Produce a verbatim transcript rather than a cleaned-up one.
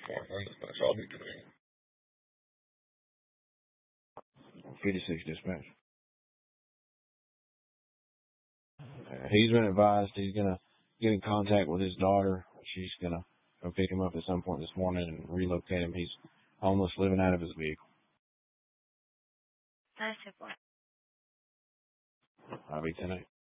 for him. That's all he can do. fifty-six dispatch. Uh, he's been advised he's going to get in contact with his daughter. She's going to go pick him up at some point this morning and relocate him. He's homeless, living out of his vehicle. That's it. I'll be tonight.